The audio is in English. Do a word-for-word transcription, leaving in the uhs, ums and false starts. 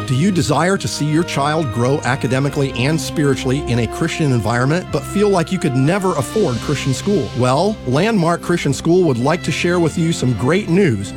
Do you desire to see your child grow academically and spiritually in a Christian environment, but feel like you could never afford Christian school? Well, Landmark Christian School would like to share with you some great news